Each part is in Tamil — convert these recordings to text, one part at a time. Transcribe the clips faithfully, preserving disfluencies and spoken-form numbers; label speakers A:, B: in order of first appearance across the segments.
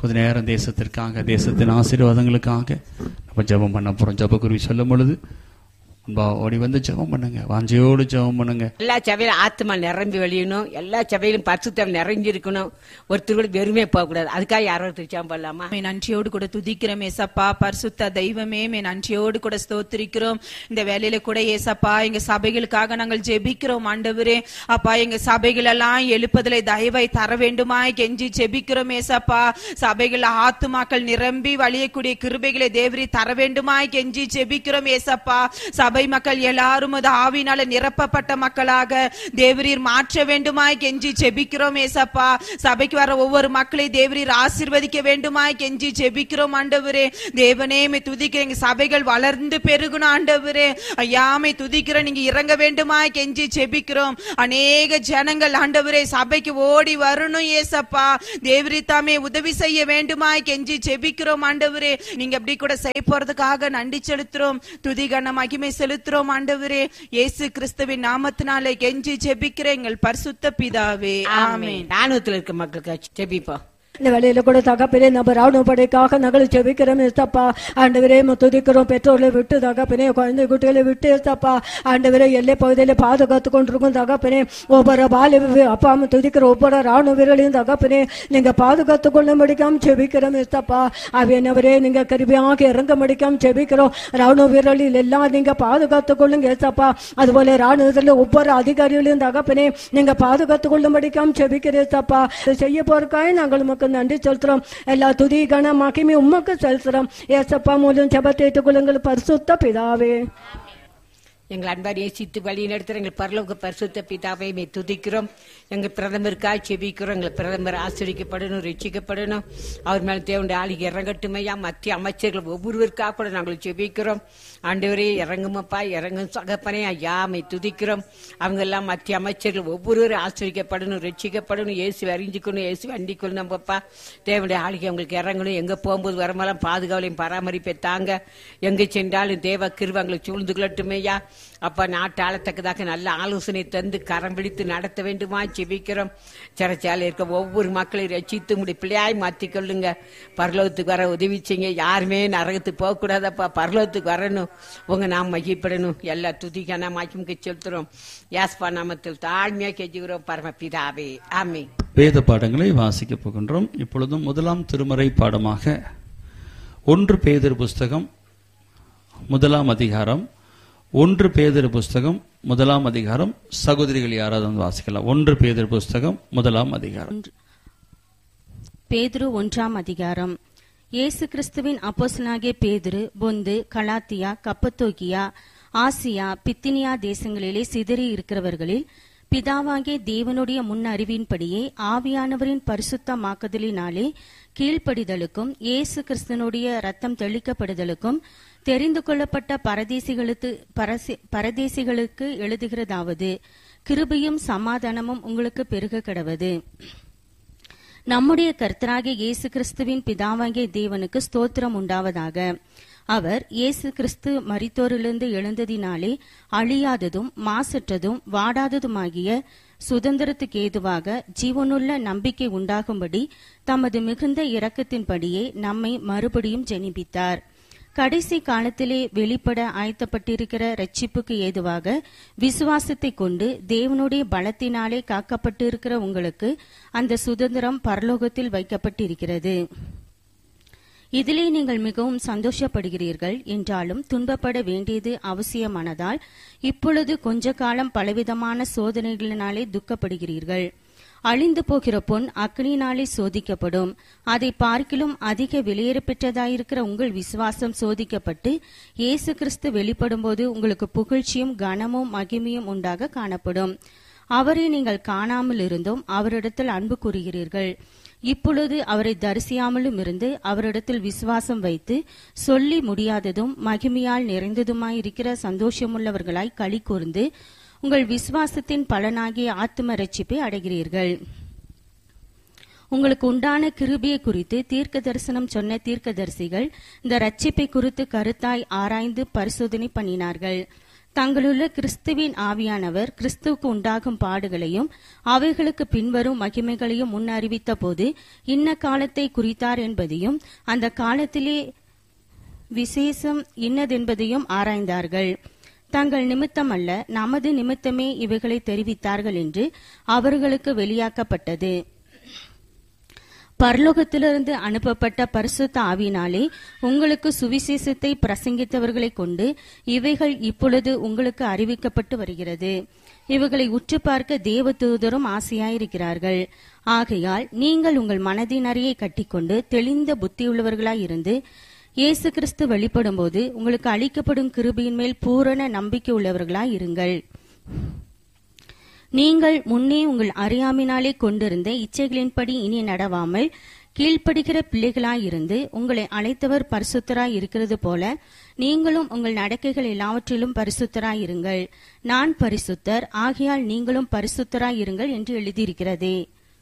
A: கொஞ்ச நேரம் தேசத்திற்காக, தேசத்தின் ஆசீர்வாதங்களுக்காக நம்ம ஜெபம் பண்ண போறோம். ஜெபக்குருவி சொல்லும் பொழுது அன்பா ஓடி வந்து ஜெபம் பண்ணுங்க, வாஞ்சையோடு ஜெபம் பண்ணுங்க.
B: எல்லா சபையிலும் ஆத்மா நிரம்பி வெளியணும், எல்லா சபையிலும் பரிசுத்தம் நிறைஞ்சி இருக்கணும். ஒருத்தர் கூட வெறுமே போக கூடாது. அதுக்காக யாரோ திருச்சாம பண்ணலாமா?
C: மே நன்றியோடு கூட துதிக்கிறோம் ஏசப்பா. பரிசுத்த தெய்வமே, மே நன்றியோடு கூட ஸ்தோத்திரிக்கிறோம். இந்த வேலையில கூட ஏசப்பா எங்க சபைகளுக்காக நாங்கள் ஜெபிக்கிறோம் ஆண்டவரே. அப்பா எங்க சபைகள் எல்லாம் எழுப்பதிலே தயவை தர வேண்டுமாய் கெஞ்சி ஜெபிக்கிறோம் ஏசப்பா. சபைகள் ஆத்துமாக்கள் நிரம்பி வழியக்கூடிய கிருபைகளை தேவரி தர வேண்டுமாய் கெஞ்சி ஜெபிக்கிறோம் ஏசப்பா. சபை மக்கள் எல்லாரும் ஆவினால நிரப்பப்பட்ட மக்களாக தேவரீர் மாற்ற வேண்டுமாய் கெஞ்சி ஜெபிக்கிறோம் ஏசப்பா. சபைக்கு வர ஒவ்வொரு மக்களை தேவரீர் ஆசீர்வதிக்க வேண்டுமாய் கெஞ்சி ஜெபிக்கிறோம் ஆண்டவரே. தேவனே மே துதிக்கிறேன், சபைகள் வளர்ந்து பெருகணும் ஆண்டவரே. ஐயாமை துதிக்கிற நீங்க இறங்க வேண்டுமாய் கெஞ்சி ஜெபிக்கிறோம். அநேக ஜனங்கள் ஆண்டவரே சபைக்கு ஓடி வரணும் ஏசப்பா. தேவரி தாமே உதவி செய்ய வேண்டுமாய் கெஞ்சி ஜெபிக்கிறோம் ஆண்டவரே. நீங்க அப்படி கூட செய்ய போறதுக்காக நன்றி செலுத்துறோம், துதி கன மகிமை செலுத்துறோம் ஆண்டவரே. இயேசு கிறிஸ்துவின் நாமத்தினாலே கெஞ்சி ஜெபிக்கிறேன் எங்கள் பரிசுத்த பிதாவே, ஆமென்.
B: ராணுவத்தில் இருக்க மக்களுக்கு ஜெபிப்போம்.
D: இந்த வேலையில கூட தகப்பனே நம்ம ராணுவ படைக்காக நாங்கள் ஜெபிக்கிறோம் ஏசப்பா. ஆண்டவரே துதிக்கிறோம், பெற்றோர்களை விட்டு தகப்பனே, குழந்தை குட்டிகளை விட்டு ஏசப்பா ஆண்டவரே எல்லை பகுதியில பாதுகாத்து கொண்டிருக்கும் தகப்பனே. ஒவ்வொரு பால அப்பா துதிக்கிற ஒவ்வொரு ராணுவ வீரர்களையும் தகப்பனே நீங்க பாதுகாத்து கொள்ள முடிக்காம ஜெபிக்கிறோம் ஏசப்பா. அவையனவரே நீங்க கருவியாக இறங்க முடிக்காம ஜெபிக்கிறோம். ராணுவ வீரர்களில் எல்லாம் நீங்க பாதுகாத்து கொள்ளுங்க ஏசப்பா. அதுபோல ராணுவத்தில் ஒவ்வொரு அதிகாரிகளையும் தகப்பனே நீங்க பாதுகாத்து கொள்ள முடிக்காம ஜெபிக்கிறேன் ஏசப்பா. செய்ய போறக்காய் நாங்கள் நன்றி செலுத்துறோம். எல்லா துதி கன மகிமை உமக்கு செலுத்துறோம் ஏசப்பா. மூலம் ஜெபத்தை ஏற்றுக்கொள்ளுங்கள் பரிசுத்த பிதாவே.
B: எங்கள் அன்பார் நேசித்து வழி நடத்துகிற எங்கள் பரலோக பரிசுத்த பிதாவை மே துதிக்கிறோம். எங்கள் பிரதமருக்காக செபிக்கிறோம். எங்கள் பிரதமர் ஆசிரியக்கப்படணும், ரட்சிக்கப்படணும். அவர் மேலே தேவனுடைய ஆளுகை இறங்கட்டுமையா. மத்திய அமைச்சர்கள் ஒவ்வொருவருக்காக கூட நாங்கள் செபிக்கிறோம். ஆண்டவரே இறங்குமப்பா, இறங்கும் சகப்பனே ஐயா மே துதிக்கிறோம். அவங்க எல்லாம் மத்திய அமைச்சர்கள் ஒவ்வொருவரும் ஆசிரியக்கப்படணும், ரட்சிக்கப்படணும். இயேசு அறிஞ்சிக்கணும், இயேசு அண்டிக்கொள்ளணும். நம்பப்பா தேவனுடைய ஆளுகை அவங்களுக்கு இறங்கணும். எங்கே போகும்போது வரமெல்லாம் பாதுகாவலையும் பராமரிப்பை தாங்க. எங்கே சென்றாலும் தேவ கிருபை சூழ்ந்து கொள்ளட்டுமையா. அப்ப நாட்டு ஆளத்தக்கதாக நல்ல ஆலோசனை தந்து கரம் பிடித்து நடத்த வேண்டுமா செபிக்கிறோம். சிறைச்சாலை இருக்க ஒவ்வொரு மக்களையும் ரட்சித்து முடி பிள்ளையாய் மாற்றி கொள்ளுங்க. பரலோகத்துக்கு வர உதவி செய்யுங்க. யாருமே நரகத்துக்கு போகக்கூடாதப்பா, பரலோகத்துக்கு வரணும். உங்க நாம் மகிப்படணும். எல்லா துதிக்கான மாய்க்கு செலுத்துறோம். யாஸ்பா நாமத்தில் தாழ்மையா கெஞ்சுகிறோம் பரமபிதாவே, ஆமென்.
A: வேத பாடங்களை வாசிக்க போகின்றோம். இப்பொழுதும் முதலாம் திருமறை பாடமாக ஒன்று பேதுரு புஸ்தகம் முதலாம் அதிகாரம், ஒன்று பேதுரு புஸ்தகம் முதலாம் அதிகாரம். சகோதரிகள் யாராவது வாசிக்கலாம். ஒன்று பேதுரு புஸ்தகம் முதலாம் அதிகாரம்.
E: பேதுரு ஒன்றாம் அதிகாரம். இயேசு கிறிஸ்துவின் அப்போஸ்தலனாகிய பேதுரு பொந்து, கலாத்தியா, கப்பத்தோக்கியா, ஆசியா, பித்தினியா தேசங்களிலே சிதறி இருக்கிறவர்களில் பிதாவாகிய தேவனுடைய முன் அறிவின்படியே ஆவியானவரின் பரிசுத்தமாக்குதலினாலே கீழ்ப்படிதலுக்கும் இயேசு கிறிஸ்துனுடைய ரத்தம் தெளிக்கப்படுதலுக்கும் தெரிந்து கொள்ளப்பட்ட பரதேசிகளுக்கு பரதேசிகளுக்கு எழுதுகிறதாவது, கிருபையும் சமாதானமும் உங்களுக்கு பெருக கடவது. நம்முடைய கர்த்தராகிய இயேசு கிறிஸ்துவின் பிதாவாகிய தேவனுக்கு ஸ்தோத்திரம் உண்டாவதாக. அவர் இயேசு கிறிஸ்து மரித்தோரிலிருந்து எழுந்ததினாலே அழியாததும் மாசற்றதும் வாடாததுமாகிய சுதந்திரத்துக்கு ஏதுவாக ஜீவனுள்ள நம்பிக்கை உண்டாகும்படி தமது மிகுந்த இரக்கத்தின்படியே நம்மை மறுபடியும் ஜெனிப்பித்தார். கடைசி காலத்திலே வெளிப்பட ஆயத்தப்பட்டிருக்கிற ரட்சிப்புக்கு ஏதுவாக விசுவாசத்தை கொண்டு தேவனுடைய பலத்தினாலே காக்கப்பட்டிருக்கிற உங்களுக்கு அந்த சுதந்திரம் பரலோகத்தில் வைக்கப்பட்டிருக்கிறது. இதிலே நீங்கள் மிகவும் சந்தோஷப்படுகிறீர்கள். என்றாலும் துன்பப்பட வேண்டியது அவசியமானதால் இப்பொழுது கொஞ்ச காலம் பலவிதமான சோதனைகளினாலே துக்கப்படுகிறீர்கள். அழிந்து போகிற பொன் அக்னியினாலே சோதிக்கப்படும். அதை பார்க்கிலும் அதிக வெளியேற பெற்றதாயிருக்கிற உங்கள் விசுவாசம் சோதிக்கப்பட்டு இயேசு கிறிஸ்து வெளிப்படும் போது உங்களுக்கு புகழ்ச்சியும் கனமும் மகிமையும் உண்டாக காணப்படும். அவரை நீங்கள் காணாமல் இருந்தும் அவரிடத்தில் அன்பு கூறுகிறீர்கள். இப்பொழுது அவரை தரிசியாமலும் இருந்து அவரிடத்தில் விசுவாசம் வைத்து சொல்லி முடியாததும் மகிமையால் நிறைந்ததுமாயிருக்கிற சந்தோஷமுள்ளவர்களாய் களி கூர்ந்து உங்கள் விசுவாசத்தின் பலனாகிய ஆத்தும ரட்சிப்பை அடைகிறீர்கள். உங்களுக்கு உண்டான கிருபையை குறித்து தீர்க்க தரிசனம் சொன்ன தீர்க்கதரிசிகள் இந்த ரட்சிப்பை குறித்து கருத்தாய் ஆராய்ந்து பரிசோதனை பண்ணினார்கள். தங்களுள்ள கிறிஸ்துவின் ஆவியானவர் கிறிஸ்துவுக்கு உண்டாகும் பாடுகளையும் அவைகளுக்கு பின்வரும் மகிமைகளையும் முன் அறிவித்த போது இன்ன காலத்தை குறித்தார் என்பதையும் அந்த காலத்திலே விசேஷம் இன்னதென்பதையும் ஆராய்ந்தார்கள். தங்கள் நிமித்தம் அல்ல, நமது நிமித்தமே இவைகளை தெரிவித்தார்கள் என்று அவர்களுக்கு வெளியாக்கப்பட்டது. பரலோகத்திலிருந்து அனுப்பப்பட்ட பரிசுத்த ஆவியினாலே உங்களுக்கு சுவிசேஷத்தை பிரசங்கித்தவர்களை கொண்டு இவைகள் இப்பொழுது உங்களுக்கு அறிவிக்கப்பட்டு வருகிறது. இவைகளை உற்று பார்க்க தேவதூதரும் ஆசையாயிருக்கிறார்கள். ஆகையால் நீங்கள் உங்கள் மனதின் அறையை கட்டிக்கொண்டு தெளிந்த புத்தியுள்ளவர்களாயிருந்து இயேசு கிறிஸ்து வெளிப்படும் போது உங்களுக்கு அளிக்கப்படும் கிருபையின் மேல் பூரண நம்பிக்கை உள்ளவர்களாய் இருங்கள். நீங்கள் முன்னே உங்கள் அறியாமையினாலே கொண்டிருந்த இச்சைகளின்படி இனி நடவாமல் கீழ்ப்படுகிற பிள்ளைகளாயிருந்து உங்களை அழைத்தவர் பரிசுத்தராய் இருக்கிறது போல நீங்களும் உங்கள் நடக்கைகள் எல்லாவற்றிலும் பரிசுத்தராய் இருங்கள். நான் பரிசுத்தர், ஆகையால் நீங்களும் பரிசுத்தராய் இருங்கள் என்று எழுதியிருக்கிறதே.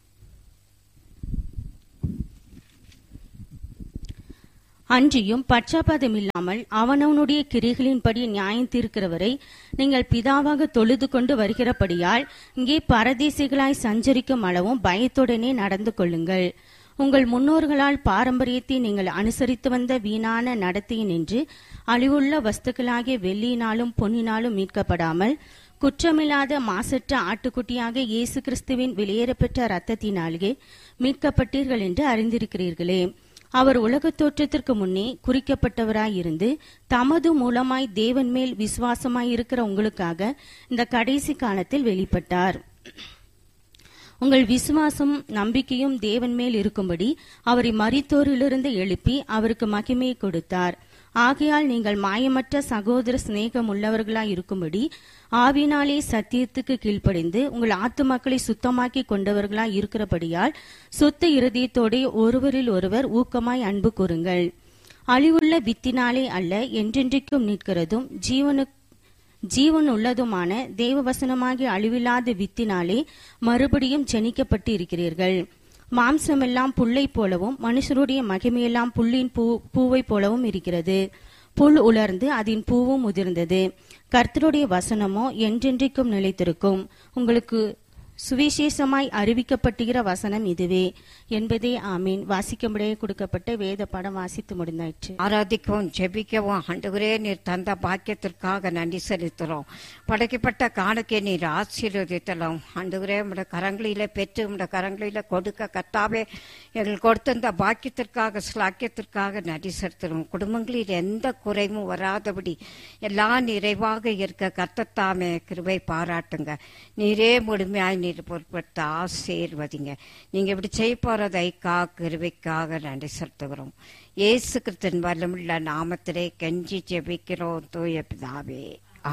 E: அன்றியும் பட்சபாதம் இல்லாமல் அவனவனுடைய கிரிகளின்படி நியாயம் தீர்க்கிறவரை நீங்கள் பிதாவாக தொழுது கொண்டு வருகிறபடியால் இங்கே பரதேசிகளாய் சஞ்சரிக்கும் அளவும் பயத்துடனே நடந்து கொள்ளுங்கள். உங்கள் முன்னோர்களால் பாரம்பரியத்தை நீங்கள் அனுசரித்து வந்த வீணான நடத்தையினின்று அழிவுள்ள வஸ்துக்களாகிய வெள்ளியினாலும் பொன்னினாலும் மீட்கப்படாமல் குற்றமில்லாத மாசற்ற ஆட்டுக்குட்டியாக இயேசு கிறிஸ்துவின் வெளியேறப்பெற்ற இரத்தத்தினாலே மீட்கப்பட்டீர்கள் என்று அறிந்திருக்கிறீர்களே. அவர் உலகத் தோற்றத்திற்கு முன்னே குறிக்கப்பட்டவராயிருந்து தமது மூலமாய் தேவன் மேல் விசுவாசமாயிருக்கிற உங்களுக்காக இந்த கடைசி காலத்தில் வெளிப்பட்டார். உங்கள் விசுவாசம் நம்பிக்கையும் தேவன் மேல் இருக்கும்படி அவரை மரித்தோரிலிருந்து எழுப்பி அவருக்கு மகிமையை கொடுத்தார். ஆகையால் நீங்கள் மாயமற்ற சகோதர சிநேகம் உள்ளவர்களாய் இருக்கும்படி ஆவினாலே சத்தியத்துக்கு கீழ்ப்படிந்து உங்கள் ஆத்துமாக்களை சுத்தமாக்கி கொண்டவர்களாய் இருக்கிறபடியால் சுத்த இருதயத்தோட ஒருவரில் ஒருவர் ஊக்கமாய் அன்பு கூறுங்கள். அழிவுள்ள வித்தினாலே அல்ல, என்றென்றைக்கும் நிற்கிறதும் ஜீவனு ஜீவன் உள்ளதுமான தேவவசனமாகிய அழிவில்லாத வித்தினாலே மறுபடியும் ஜனிக்கப்பட்டு இருக்கிறீர்கள். மாம்சமெல்லாம் புல்லை போலவும் மனுஷருடைய மகிமையெல்லாம் புல்லின் பூ பூவை போலவும் இருக்கிறது. புல் உலர்ந்து அதன் பூவும் உதிர்ந்தது. கர்த்தருடைய வசனமோ என்றென்றைக்கும் நிலைத்திருக்கும். உங்களுக்கு சுவிசேஷமாய் அறிவிக்கப்பட்டுகிற வசனம் இதுவே என்பதே. ஆமீன். வாசிக்கும்படியே கொடுக்கப்பட்ட வேத படம் வாசித்து முடிந்தாயிற்று.
B: ஆராதிக்கவும் ஜெபிக்கவும் ஆண்டவரே நீர் தந்த பாக்கியத்திற்காக நன்றி செலுத்துறோம். படைக்கப்பட்ட காணுக்கே நீர் ஆசீர்வதித்தலாம். ஆண்டவரே உம்முடைய கரங்களில பெற்று உம்முடைய கரங்களில கொடுக்க கர்த்தாவே எங்கள் கொடுத்த பாக்கியத்திற்காக ஸ்லாக்கியத்திற்காக நன்றி செலுத்துறோம். குடும்பங்களில் எந்த குறைவும் வராதபடி எல்லாம் நிறைவாக இருக்க கர்த்தத்தாமே கிருபை பாராட்டுங்க. நீரே முழுமையாய் நீர் பொருட்படுத்த ஆசீர்வதிங்க. நீங்க இப்படி செய்ய போறதை கிருபைக்காக நன்றி செலுத்துகிறோம். இயேசு கிறிஸ்துவின் வல்லமுள்ள நாமத்திலே கெஞ்சி ஜெபிக்கிறோம் தூய பிதாவே.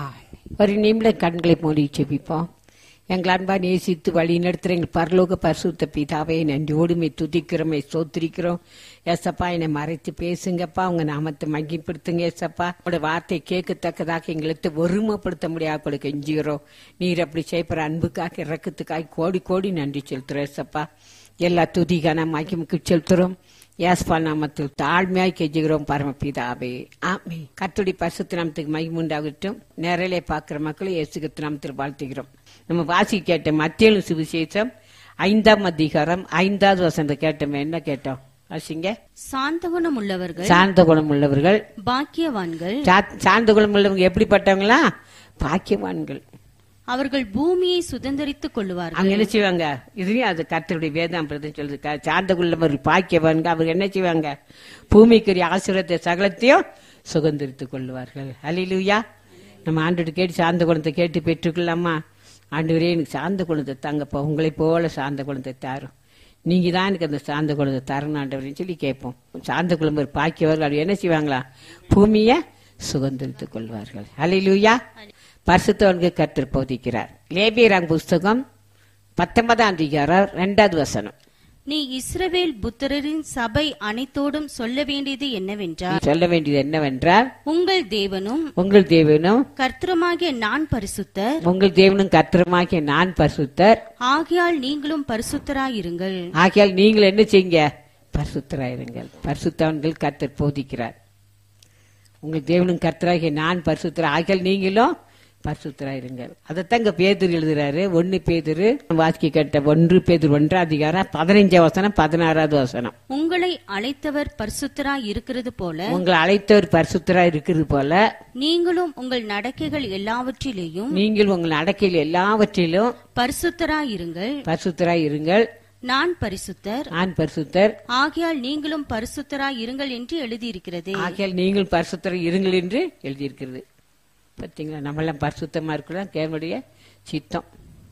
F: ஒரு நிமிடம் கண்களை மூடி ஜெபிப்போம். எங்கள் அன்பா நேசித்து வழி நடத்துகிற எங்கள் பரலோக பரிசுத்த பிதாவே நன்றியோடுமே துதிக்கிறோமே சோத்திரிக்கிறோம். ஏசப்பா என்னை மறைத்து பேசுங்கப்பா, உங்க நாமத்தை மகிப்படுத்துங்க. ஏசப்பா உங்களோட வார்த்தை கேட்கத்தக்கதாக எங்களுக்கு ஒருமைப்படுத்த முடியாது கொடுக்க கெஞ்சுகிறோம். நீர் அப்படி செய்யப்படுற அன்புக்காக இறக்கத்துக்காக கோடி கோடி நன்றி செலுத்துறோம். ஏசப்பா எல்லா துதிக்கான மகிமுக்கு செலுத்துறோம். யாஸ்பா நாமத்தில் தாழ்மையாய் கெஞ்சுகிறோம் பரமபிதாவே. ஆமே. கர்த்தருடைய பரிசுத்த நாமத்துக்கு மகிமுண்டாகட்டும். நேரலே பார்க்கிற மக்களை இயேசு கிறிஸ்து நாமத்தில் வாழ்த்துகிறோம். நம்ம வாசி கேட்ட மத்தேயு சுவிசேஷம் ஐந்தாம் அதிகாரம் ஐந்தாவது வசனத்தை கேட்டோம். என்ன கேட்டோம்? வாசிங்க.
E: சாந்த குணம் உள்ளவர்கள்
F: சாந்த குணம் உள்ளவர்கள்
E: பாக்கியவான்கள்.
F: சாந்த குணம் உள்ளவங்க எப்படிப்பட்டவங்களா? பாக்கியவான்கள்.
E: அவர்கள் பூமியை சுதந்திரித்துக் கொள்வார்கள்.
F: அவங்க என்ன செய்வாங்க? இதுலயும் அது கர்த்தருடைய வேதாம் சொல்லுது. சார்ந்த கொள்ளவர்கள் பாக்கியவான்க. அவர் என்ன செய்வாங்க? பூமிக்குரிய ஆசீர்வாதத்தை சகலத்தையும் சுதந்திரித்துக் கொள்வார்கள். அல்லேலூயா. நம்ம ஆண்டோடு கேட்டு சார்ந்த குணத்தை கேட்டு பெற்றுக்கொள்ளாமா? ஆண்டவரே எனக்கு சார்ந்த குணத்தை தாங்கப்பா, உங்களை போல சார்ந்த குணத்தை தாரும், நீங்க தான் எனக்கு அந்த சார்ந்த குணத்தை தரணும் ஆண்டவரேன்னு சொல்லி கேட்போம். சார்ந்த குழம்பு பாக்கியவர்கள் அவர் என்ன செய்வாங்களா? பூமியை சுதந்திரித்துக் கொள்வார்கள். அல்லேலூயா. பரிசுத்தவான்களுக்கு கர்த்தர் போதிக்கிறார். லேவியராம் புஸ்தகம் பத்தொன்பதாம் அதிகாரம் இரண்டாவது வசனம்.
E: நீ இஸ்ரவேல் புத்திரரின் சபை அனைத்தோடும் சொல்ல வேண்டியது என்னவென்றால்
F: சொல்ல வேண்டியது என்னவென்றால்
E: உங்கள் தேவனும்
F: உங்கள் தேவனும்
E: கர்த்தருமாகிய நான் பரிசுத்தர்,
F: உங்கள் தேவனும் கர்த்தருமாகிய நான் பரிசுத்தர்,
E: ஆகையால் நீங்களும் பரிசுத்தராயிருங்கள்.
F: ஆகையால் நீங்கள் என்ன செய்யுங்க? பரிசுத்தராயிருங்கள். பரிசுத்தவான்கள் கர்த்தர் போதிக்கிறார். உங்கள் தேவனும் கர்த்தராகிய நான் பரிசுத்தர், ஆகையால் நீங்களும் பரிசுத்தராயிருங்கள். அதைத்தான் இங்க பேதுரு எழுதுறாரு. ஒன்னு பேதுரு வாசிக்க கேட்ட ஒன்று பேதுரு ஒன்றாம் அதிகாரம் பதினைஞ்சாம் வசனம் பதினாறாவது வசனம்.
E: உங்களை அழைத்தவர் பரிசுத்தராய் இருக்கிறது போல
F: உங்களை அழைத்தவர் பரிசுத்தராய் இருக்கிறது போல
E: நீங்களும் உங்கள் நடக்கைகள் எல்லாவற்றிலேயும்
F: நீங்கள் உங்கள் நடக்கையில் எல்லாவற்றிலும்
E: பரிசுத்தராய் இருங்கள்.
F: பரிசுத்தராய் இருங்கள்.
E: நான் பரிசுத்தர்,
F: நான் பரிசுத்தர்,
E: ஆகையால் நீங்களும் பரிசுத்தராய் இருங்கள் என்று எழுதியிருக்கிறது.
F: ஆகையால் நீங்கள் பரிசுத்தராய் இருங்கள் என்று எழுதியிருக்கிறது. பார்த்தீங்களா, நம்மளாம் பரிசுத்தமா இருக்கலாம் தேவனுடைய சித்தம்.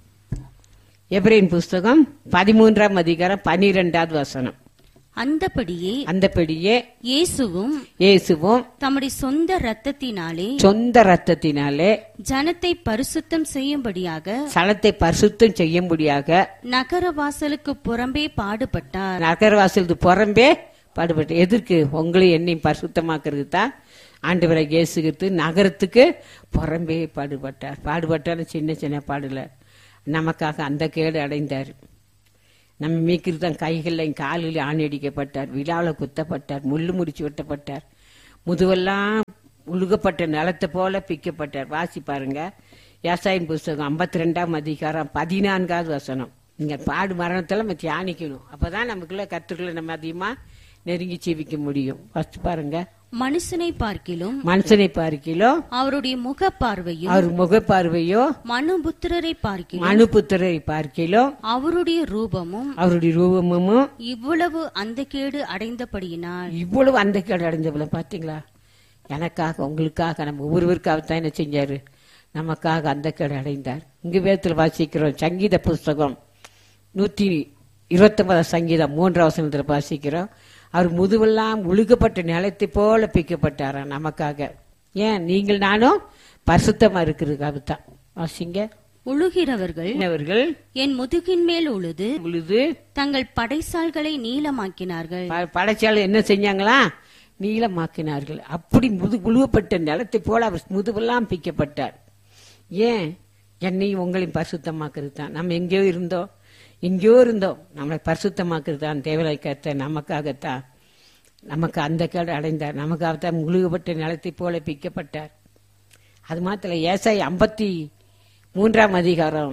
F: எபிரேயர் புஸ்தகம் பதிமூன்றாம் அதிகாரம் பனிரெண்டாவது வசனம்.
E: அந்தபடியே
F: அந்தபடியே
E: இயேசுவும்
F: இயேசுவும்
E: தம்முடைய சொந்த இரத்தத்தினாலே
F: சொந்த ரத்தத்தினாலே
E: ஜனத்தை பரிசுத்தம் செய்யும்படியாக
F: சலத்தை பரிசுத்தம் செய்யும்படியாக
E: நகரவாசலுக்கு புறம்பே பாடுபட்டார்.
F: நகரவாசலுக்கு புறம்பே பாடுபட்டார். எதற்கு? உங்களை என்னையும் பரிசுத்தமாக்குறது தான் ஆண்டவராகிய இயேசு கிறிஸ்து நகரத்துக்கு புறம்பே பாடுபட்டார். பாடுபட்டாலும் சின்ன சின்ன பாடல நமக்காக அந்த கேடு அடைந்தார். நம்ம மீக்கிறது தான் கைகளில் காலில் ஆணி அடிக்கப்பட்டார், விழாவில் குத்தப்பட்டார், முள்ளு முடிச்சு வெட்டப்பட்டார், முதுவெல்லாம் உழுகப்பட்ட நிலத்தை போல பிக்கப்பட்டார். வாசி பாருங்க ஏசாயின் புஸ்தகம் ஐம்பத்தி ரெண்டாம் அதிகாரம் பதினான்காவது வசனம். நீங்க பாடு மரணத்துல நம்ம தியானிக்கணும். அப்பதான் நமக்குள்ள கத்துக்களை நம்ம அதிகமா நெருங்கி ஜீவிக்க முடியும். ஃபர்ஸ்ட் பாருங்க,
E: மனுஷனை பார்க்கிலும்
F: மனுஷனை பார்க்கிலும்
E: அவருடைய முக பார்வையும்
F: அவர் முக பார்வையோ
E: மனுபுத்திரரை பார்க்கிலும்
F: மனுபுத்திரரை பார்க்கிலும்
E: அவருடைய ரூபமும்
F: அவருடைய ரூபமும்
E: இவ்வளவு அந்த கேடு அடைந்தபடியினால்.
F: இவ்வளவு அந்த கேடு அடைந்தபோல பாத்தீங்களா, எனக்காக உங்களுக்காக நம்ம ஒவ்வொருவருக்காகத்தான் என்ன செஞ்சாரு, நமக்காக அந்த கேடு அடைந்தார். இங்கு வேதத்தில் வாசிக்கிறோம் சங்கீத புஸ்தகம் நூத்தி இருபத்தி ஒன்பதாம் சங்கீதம் மூன்றாம் வசனத்தில் வாசிக்கிறோம். அவர் முதுவெல்லாம் உழுகப்பட்ட நிலத்தை போல பிக்கப்பட்டாரா நமக்காக. ஏன்? நீங்கள் நானும் பரிசுத்தமா இருக்கிறதுக்காக தான். வாசிங்க.
E: உழுகிறவர்கள்
F: அவர்கள்
E: என் முதுகின் மேல் உழுது
F: உழுது
E: தங்கள் படைசால்களை நீளமாக்கினார்கள்.
F: படைச்சாலை என்ன செஞ்சாங்களா? நீளமாக்கினார்கள். அப்படி முது உழுவப்பட்ட நிலத்தை போல அவர் முதுவெல்லாம் பிக்கப்பட்டார். ஏன்? என்னையும் உங்களையும் பரிசுத்தமாக்குறது தான். நம்ம எங்கேயோ இருந்தோம், எங்கேயோ இருந்தோம், நம்மளை பரிசுத்தமாக்குறது தான் தேவனாய் கர்த்தர் நமக்காகத்தான் நமக்கு அந்த கேடு அடைந்தார். நமக்காகத்தான் முழுகப்பட்ட நிலத்தை போல பிக்கப்பட்டார். அது மாத்திர ஏசாய் ஐம்பத்தி மூன்றாம் அதிகாரம்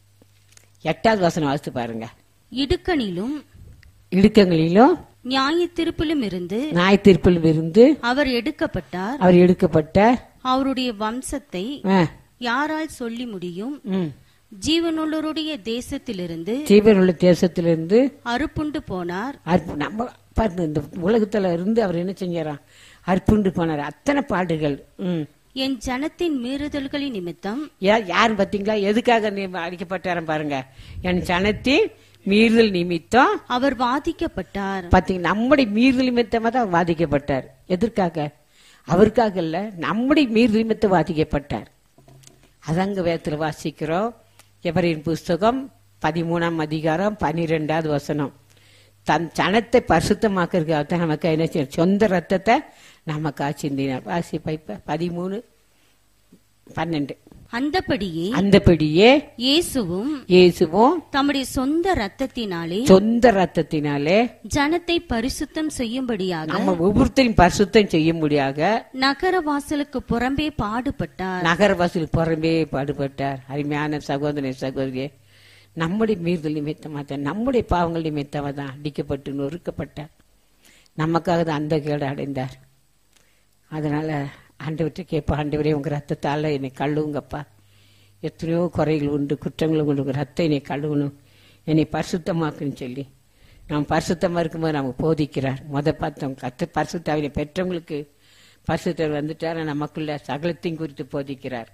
F: எட்டாவது வசனம் வாசித்து பாருங்க.
E: இடுக்கணிலும்
F: இடுக்கங்களிலும்
E: நியாய தீர்ப்பிலும் இருந்து
F: நியாய தீர்ப்பிலும் இருந்து
E: அவர் எடுக்கப்பட்டார்.
F: அவர் எடுக்கப்பட்ட
E: அவருடைய வம்சத்தை
F: ஆ,
E: யாரால் சொல்லி முடியும்?
F: ம்,
E: ஜீவனுள்ளவருடைய தேசத்திலிருந்து
F: ஜீவனுள்ள தேசத்திலிருந்து
E: அறுப்புண்டு போனார்.
F: அற்பு நம்ம பாருங்க, இந்த உலகத்துல இருந்து அவர் என்ன செஞ்சாராம்? அற்புண்டு போனார். அத்தனை பாடுகள். ம்,
E: என் ஜனத்தின் மீறுதல்களின் நிமித்தம்.
F: யாரு பாத்தீங்களா எதுக்காக நீ அடிக்கப்பட்டாரம் பாருங்க. என் ஜனத்தின் மீறுதல் நிமித்தம்
E: அவர் வாதிக்கப்பட்டார்.
F: பாத்தீங்க, நம்முடைய மீறுதல் நிமித்தமா தான் வாதிக்கப்பட்டார். எதற்காக? அவருக்காக இல்ல, நம்முடைய மீறுதல் நிமித்தம் வாதிக்கப்பட்டார். அதங்க வேதத்துல வாசிக்கிறோம். எபிரேயர் புஸ்தகம் பதிமூணாம் அதிகாரம் பனிரெண்டாவது வசனம். தன் ஜனத்தை பரிசுத்தமாக்குறதுக்காக நமக்கு என்ன செய்ய சொந்த ரத்தத்தை நமக்கு சிந்தினார். வாசி பைப்ப பதிமூணு பன்னெண்டு.
E: அந்தபடியே
F: அந்தபடியே
E: இயேசுவும்
F: இயேசுவும்
E: தம்முடைய சொந்த ரத்தத்தினாலே
F: சொந்த ரத்தத்தினாலே
E: ஜனத்தை பரிசுத்தம் செய்யும்படியாக
F: நம்ம ஒவ்வொருத்தரையும் பரிசுத்தம் செய்யும்படியாக
E: நகர வாசலுக்கு புறம்பே பாடுபட்டார்.
F: நகரவாசில் புறம்பே பாடுபட்டார். அருமையான சகோதரி சகோதரியே, நம்முடைய மீறுதல் நிமித்தமா தான், நம்முடைய பாவங்கள் நிமித்தமா தான் அடிக்கப்பட்டு நொறுக்கப்பட்டார். நமக்காக தான் அந்த கேடு அடைந்தார். அதனால ஆண்டவர்கிட்ட கேட்பா, ஆண்டவரே உங்க ரத்தத்தால என்னை கழுவுங்கப்பா, எத்தனையோ குறைகள் உண்டு, குற்றங்களும் உண்டு, உங்க ரத்தம் என்னை கழுவணும், என்னை பரிசுத்தமாக்குன்னு சொல்லி நாம் பரிசுத்தமா இருக்கும்போது நமக்கு போதிக்கிறார். முத பார்த்தோம் கத்த பரிசுத்தாவினை பெற்றவங்களுக்கு பரிசுத்தர் வந்துட்டார், நமக்குள்ள சகலத்தையும் குறித்து போதிக்கிறார்.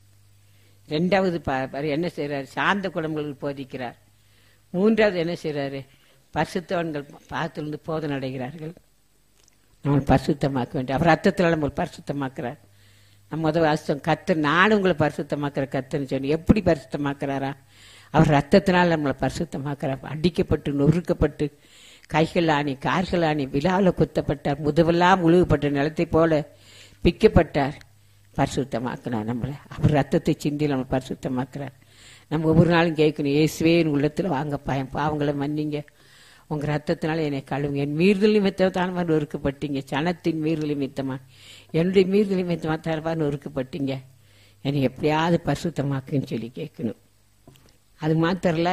F: ரெண்டாவது என்ன செய்யறாரு? சார்ந்த குடும்பங்களுக்கு போதிக்கிறார். மூன்றாவது என்ன செய்யறாரு? பரிசுத்தவன்கள் பாத்திலிருந்து போதனை அடைகிறார்கள். நம்ம பரிசுத்தமாக்க வேண்டிய அவர் ரத்தத்தினால நம்ம பரிசுத்தமாக்குறார். நம்ம முதல் வாசம் கத்தர் நானும் உங்களை பரிசுத்தமாக்குற கத்தன்னு சொல்லி எப்படி பரிசுத்தமாக்குறாரா? அவர் ரத்தத்தினால நம்மளை பரிசுத்தமாக்குறார். அடிக்கப்பட்டு நொறுக்கப்பட்டு கைகள் ஆணி கால்கள் ஆணி விழாவில் குத்தப்பட்டார், முதுவெல்லாம் முழுகப்பட்ட நிலத்தை போல பிக்கப்பட்டார். பரிசுத்தமாக்குனார் நம்மளை. அவர் ரத்தத்தை சிந்தி நம்ம பரிசுத்தமாக்குறார். நம்ம ஒவ்வொரு நாளும் கேட்கணும், இயேசுவே என் உள்ளத்துல வாங்கப்பா, என் பாவங்களை மன்னிங்க, உங்க ரத்தத்தினால என்னை கழுவுங்க, என் மீறுதல் நிமித்தத்தான நொறுக்கப்பட்டீங்க, சனத்தின் மீறுதல் நிமித்தமா என்னுடைய மீறுதல் நிமித்தமா தானப்பா நொறுக்கப்பட்டீங்க, என்னை எப்படியாவது பரிசுத்தமாக்குன்னு சொல்லி கேட்கணும். அது மாத்திரல,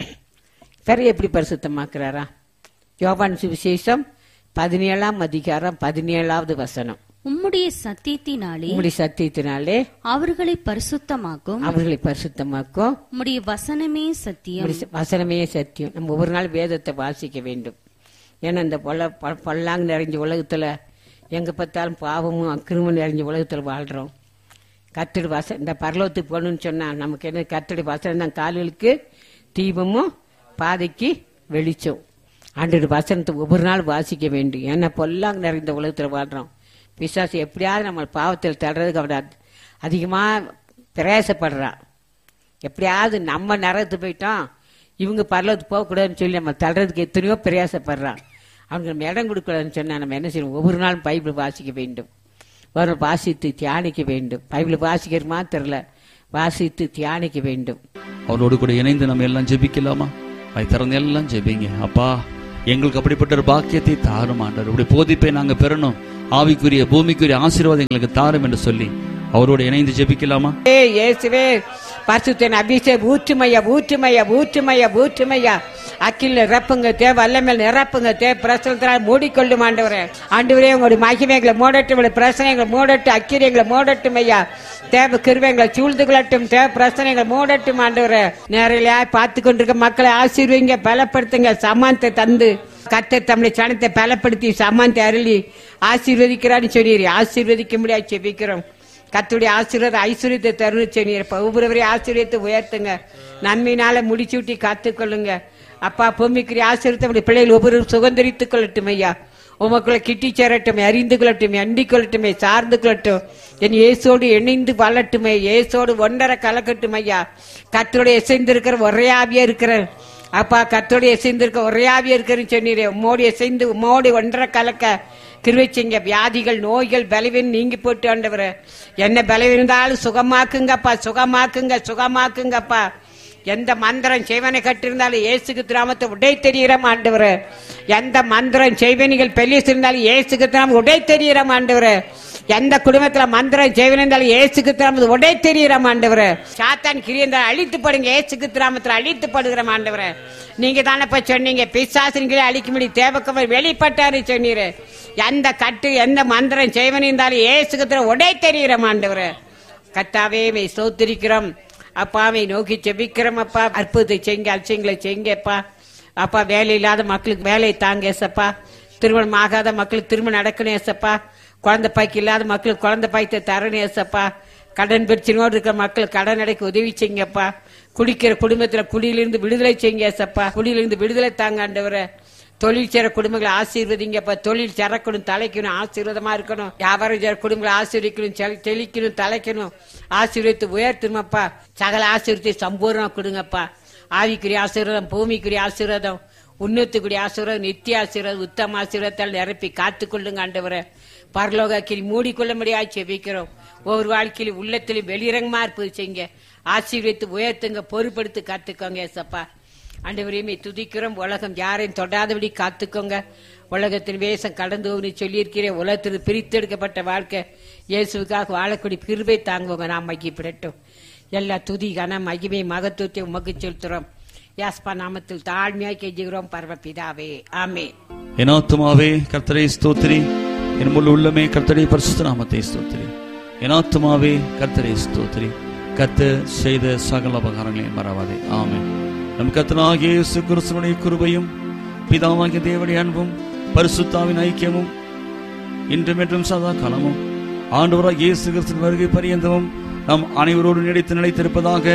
F: வேற எப்படி பரிசுத்தமாக்குறாரா? யோவான் சுவிசேஷம் பதினேழாம் அதிகாரம் பதினேழாவது வசனம்.
E: உம்முடைய சத்தியத்தினாலே
F: உம்முடைய சத்தியத்தினாலே
E: அவர்களை பரிசுத்தமாக்கும்
F: அவர்களை பரிசுத்தமாக்கும்
E: உம்முடைய வசனமே சத்தியம்.
F: உம்முடைய வசனமே சத்தியம். நம்ம ஒவ்வொரு நாள் வேதத்தை வாசிக்க வேண்டும். ஏன்னா இந்த பொல பல்லாங்க நிறைஞ்ச உலகத்துல எங்க பார்த்தாலும் பாவமும் அக்கிரமும் நிறைஞ்ச உலகத்துல வாழ்றோம். கர்த்தருடைய வசனம், இந்த பரலோகத்துக்கு போகணும்னு சொன்னா நமக்கு என்ன? கர்த்தருடைய வசனம் தான் கால்களுக்கு தீபமும் பாதைக்கு வெளிச்சம். ஆண்டவருடைய வசனத்தை ஒவ்வொரு நாள் வாசிக்க வேண்டும். ஏன்னா பொல்லாங்க நிறைந்த உலகத்துல வாழ்றோம். பிசாசு எப்படியாவது நம்ம பாவத்தில் தடுறதுக்கு அவன் அதிகமா பிரயாசப்படுறான். எப்படியாவது நம்ம நரகத்து போயிட்டோம், இவங்க பரலோகத்துக்கு போகக்கூடாதுன்னு சொல்லி நம்ம தடுறதுக்கு எத்தனையோ பிரயாசப்படுறான். அவனுக்கு நம்ம இடம் கொடுக்கூடாதுன்னு சொன்னா நம்ம என்ன செய்யணும்? ஒவ்வொரு நாளும் பைபிள் வாசிக்க வேண்டும். ஒரு வாசித்து தியானிக்க வேண்டும். பைபிள் வாசிக்கிற மாத்திரல, வாசித்து தியானிக்க வேண்டும்.
A: அவரோடு கூட இணைந்து நம்ம எல்லாம் ஜெபிக்கலாமா? அதை திறந்து எல்லாம் ஜெபிங்க. அப்பா, எங்களுக்கு அப்படிப்பட்ட ஒரு பாக்கியத்தை தாரும் ஆண்டவர். இப்படி போதிப்பை நாங்க பெறணும். ஆவிக்குரிய பூமிக்குரிய ஆசீர்வாதம் எங்களுக்கு தாரும் என்று சொல்லி அவரோடு இணைந்து ஜெபிக்கலாமா?
F: இயேசுவே, பரிசுத்தன் அபிஷேகம் ஊற்றுமையா ஊற்றுமையா ஊற்றுமையா ஊற்றுமையா அக்கில் நிரப்புங்க தே, வல்லமேல் நிரப்புங்க தே, பிரசனத்தினால் மூடிக்கொள்ளும் ஆண்டவரே. ஆண்டவரே, உங்களுடைய மகிமைகளை மூடட்டும், உங்களுடைய பிரசனைகளை மூடட்டும், அக்கிரியங்களை மூடட்டும் ஐயா. தேவ கிருபைகளை சூழ்ந்து கொள்ளட்டும், தேவ பிரசனைகளை மூடட்டும் ஆண்டவரே. நேரிலையா பார்த்து கொண்டிருக்க மக்களை ஆசீர்வதிங்க, பலப்படுத்துங்க, சமானத்தை தந்து கர்த்தர் தம்முடைய சனத்தை பலப்படுத்தி சமானத்தை அருளி ஆசீர்வதிக்கிறான்னு சொல்லி ஆசீர்வதிக்க முடியாது செபிக்கிறோம். கர்த்தருடைய ஆசீர்வாத ஐஸ்வர்யத்தை தருணம் சொன்னீர். ஒவ்வொருவரையும் ஆசீர்வதித்து உயர்த்துங்க, நன்மையினால முடிச்சு விட்டி காத்துக்கொள்ளுங்க. அப்பா, பூமிக்குரிய ஆசீர்வாதத்தை பிள்ளைகள் ஒவ்வொரு சுதந்திரித்துக் கொள்ளட்டும் ஐயா. உமக்குள்ள கிட்டி சேரட்டும், அறிந்து கொள்ளட்டும், அண்டிக் கொள்ளட்டுமே, சார்ந்து கொள்ளட்டும். என் இயேசோடு இணைந்து வாழட்டுமே, இயேசோடு ஒன்றரை கலக்கட்டும் ஐயா. கர்த்தருடைய இசைந்திருக்கிற ஒரே ஆவியா இருக்கிற அப்பா, கர்த்தருடைய இசைந்திருக்க ஒரே ஆவியா இருக்கிறன்னு சொன்னீரே. உம்மோடு இசைந்து உம்மோடு ஒன்றரை கலக்க கிருவிச்சிங்க. வியாதிகள், நோய்கள், பலவீனம் நீங்கி போட்டு ஆண்டவரே. என்ன பலவீனந்தாலும் சுகமாக்குங்கப்பா, சுகமாக்குங்க, சுகமாக்குங்கப்பா. எந்த மந்திரம் செய்வனை கட்டிருந்தாலும் இயேசுக்கு திராமத்தை உடை தெரிகிறோம் ஆண்டவரே. எந்த மந்திரம் செய்வனிகள் பெல்லிசிருந்தாலும் இயேசுக்கு திராம உடை தெரிகிறோம் ஆண்டவரே. எந்த குடும்பத்துல மந்திரம் செய்வனிருந்தாலும் இயேசுக்கு திராமத்தை உடை தெரிகிறோம் ஆண்டவரே. சாத்தான் கிரியந்தால் அழித்து படுங்க, இயேசுக்கு திராமத்தில் அழித்து படுகிறோம் ஆண்டவரே. நீங்க தானே இப்ப சொன்னீங்க, பிசாசின்களை அழிக்க முடியும், தேவக்கவர் வெளிப்பட்டாரு சொன்னீரு. எந்த கட்டு எந்த மந்திரம் செய்வன் இருந்தாலும் ஏசுகத்துல உடை தெரிகிறோம் ஆண்டவரே. கர்த்தாவே, மை ஸ்தோத்திரிக்கிறோம் அப்பாவை நோக்கி ஜெபிக்கிறோம் அப்பா. அற்புதத்தை செய்யுங்க, அதிசயங்களை செய்யுங்கப்பா. அப்பா, வேலை இல்லாத மக்களுக்கு வேலையை தாங்க ஏசப்பா. திருமணம் ஆகாத மக்களுக்கு திருமணம் நடக்கணும் ஏசப்பா. குழந்தை பாய்க்கு இல்லாத மக்களுக்கு குழந்தை பாய்த்தை தரணும் ஏசப்பா. கடன் பிரச்சனையோடு இருக்கிற மக்களுக்கு கடன் அடைக்க உதவி செய்யுங்கப்பா. குடிக்கிற குடும்பத்துல குடியிலிருந்து விடுதலை செய்யுங்க ஏசப்பா. குடியிலிருந்து விடுதலை தாங்க ஆண்டவரே. தொழில் சேர குடும்பங்களை ஆசீர்வதிங்கப்பா. தொழில் சிறக்கணும், தலைக்கணும், ஆசீர்வாதமா இருக்கணும். வியாபாரம் சேர குடும்பங்களை ஆசீர்வதிக்கணும், தெளிக்கணும், தலைக்கணும், ஆசீர்வதித்து உயர்த்தணுமப்பா. சகல ஆசீர்வத்தை சம்பூர்ணமா கொடுங்கப்பா. ஆவிக்குரிய ஆசீர்வாதம், பூமிக்குரிய ஆசீர்வாதம், உன்னத்துக்குரிய ஆசீர்வாதம், நித்திய ஆசீர்வாதம், உத்தம ஆசீர்வாதத்தால் நிரப்பி காத்துக்கொள்ளுங்க ஆண்டவரே. பரலோகத்தில் மூடிக்கொள்ள முடியாது செபிக்கிறோம். ஒவ்வொரு வாழ்க்கையிலும் உள்ளத்திலும் வெளிரங்கமா இருப்பது செய்யுங்க. ஆசீர்வதித்து உயர்த்துங்க, பொறுப்படுத்தி காத்துக்கோங்க ஏசப்பா. ஆண்டவரையுமே துதிக்கிறோம். உலகம் யாரையும் தொடாதபடி காத்துக்கோங்க. உலகத்தின் வேஷம் கடந்து சொல்லியிருக்கிறேன். உலகத்தில் பிரித்தெடுக்கப்பட்ட வாழ்க்கை இயேசுக்காக வாழக்கூடிய கிருபை தாங்குவோங்க. நாம் மகிழ்ப்படட்டும். எல்லா துதி கன மகிமை மகத்துவத்தை உமக்கு செலுத்துறோம். யாஸ்பா நாமத்தில் தாழ்மையாய் கெஞ்சுகிறோம் பரமபிதாவே, ஆமென்.
A: என் ஆத்துமாவே கர்த்தரை ஸ்தோத்திரி, என் முழு உள்ளமே கர்த்தரை பரிசுத்த நாமத்தை ஸ்தோத்திரி. என் ஆத்துமாவே கர்த்தரை ஸ்தோத்திரி, கர்த்தர் செய்த சகல உபகாரங்களையும் மறவாதே. ஆமென். நம் கர்த்தராகிய இயேசு கிறிஸ்துவின் கிருபையும் பிதாவாகிய தேவனுடைய அன்பும் பரிசுத்தாவின் ஐக்கியமும் இன்றும் என்றும் சதா காலமும் ஆண்டவராகிய இயேசு கிறிஸ்துவின் வருகை பரியந்தமும் நம் அனைவரோடு நிலைத்து நிலைத்திருப்பதாக.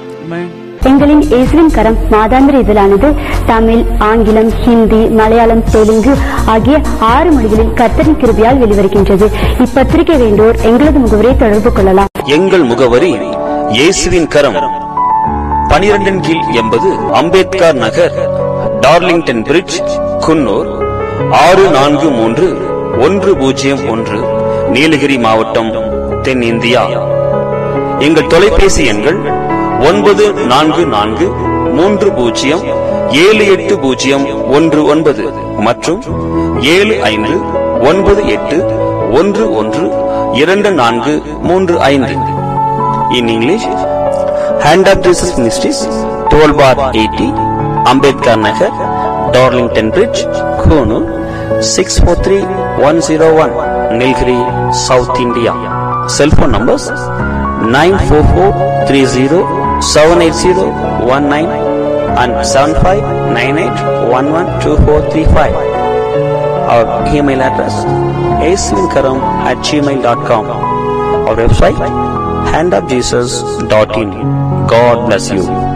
G: எங்களின் இயேசுவின் கரம் மாதாந்திர இதழானது தமிழ், ஆங்கிலம், ஹிந்தி, மலையாளம், தெலுங்கு ஆகிய ஆறு மொழிகளில் கர்த்தரின் கிருபையால் வெளிவருகின்றது. இப்பத்திரிகை வேண்டோர் எங்களது முகவரியை தொடர்பு கொள்ளலாம்.
H: எங்கள் முகவரி இயேசுவின் கரம், பனிரெண்டின் கீழ் எண்பது அம்பேத்கர் நகர், டார்லிங்டன் பிரிட்ஜ், குன்னூர் ஆறு நான்கு மூன்று ஒன்று பூஜ்ஜியம் ஒன்று, நீலகிரி மாவட்டம், தென்னிந்தியா. எங்கள் தொலைபேசி எண்கள் ஒன்பது நான்கு நான்கு மூன்று பூஜ்ஜியம் ஏழு எட்டு பூஜ்ஜியம் ஒன்று ஒன்பது மற்றும் ஏழு ஐந்து ஒன்பது எட்டு ஒன்று ஒன்று இரண்டு நான்கு மூன்று ஐந்து. In English, Hand of Jesus Ministries, twelve bar eighty, Ambedkar Nagar, Darlington Bridge, Konoor, six four three one zero one, Nilgiri, South India. Cell phone numbers nine four four three zero seven eight zero one nine and seven five nine eight one one two four three five. Our email address aswinkaram at gmail dot com. Our website hand of jesus dot in. God bless you.